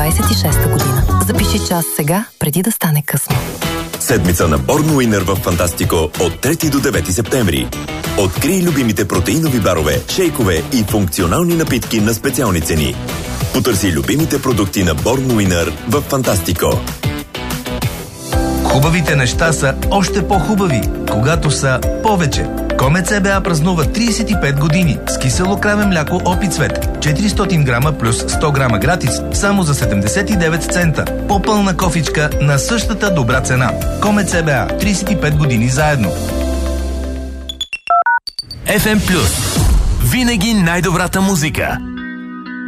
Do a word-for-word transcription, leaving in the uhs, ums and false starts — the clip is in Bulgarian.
двайсет и шеста година. Запиши час сега, преди да стане късно. Седмица на Born Winner в Фантастико от трети до девети септември. Открий любимите протеинови барове, шейкове и функционални напитки на специални цени. Потърси любимите продукти на Born Winner в Фантастико. Хубавите неща са още по-хубави, когато са повече. Комет ЦБА празнува трийсет и пет години с кисело краве мляко Опит Цвет. четиристотин грама плюс сто грама гратис, само за седемдесет и девет цента. По-пълна кофичка на същата добра цена. Комет ЦБА. трийсет и пет години заедно. еф ем Плюс. Винаги най-добрата музика.